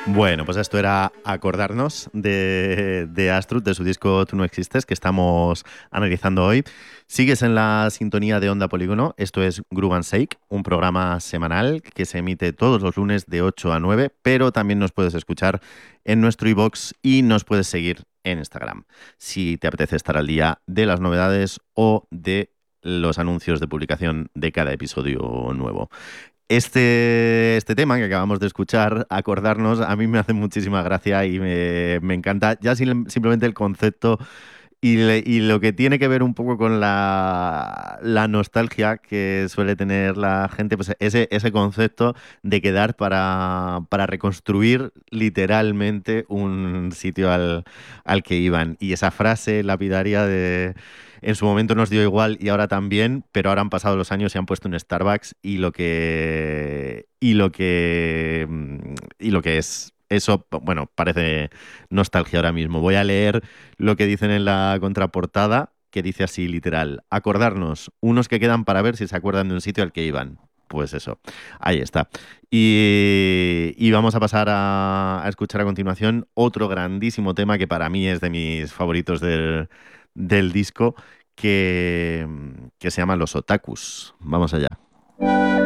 Bueno, pues esto era acordarnos de Astrud, de su disco Tú no existes, que estamos analizando hoy. Sigues en la sintonía de Onda Polígono. Esto es Groove and Shake, un programa semanal que se emite todos los lunes de 8 a 9, pero también nos puedes escuchar en nuestro iVoox y nos puedes seguir en Instagram, si te apetece estar al día de las novedades o de los anuncios de publicación de cada episodio nuevo. Este tema que acabamos de escuchar, acordarnos, a mí me hace muchísima gracia y me encanta ya simplemente el concepto y lo que tiene que ver un poco con la nostalgia que suele tener la gente, pues ese concepto de quedar para reconstruir literalmente un sitio al que iban. Y esa frase lapidaria de en su momento nos dio igual y ahora también, pero ahora han pasado los años y han puesto un Starbucks y lo que es eso, bueno, parece nostalgia ahora mismo. Voy a leer lo que dicen en la contraportada, que dice así literal: acordarnos, unos que quedan para ver si se acuerdan de un sitio al que iban. Pues eso, ahí está. Y vamos a pasar a escuchar a continuación otro grandísimo tema que para mí es de mis favoritos del disco, que se llama Los Otakus. Vamos allá.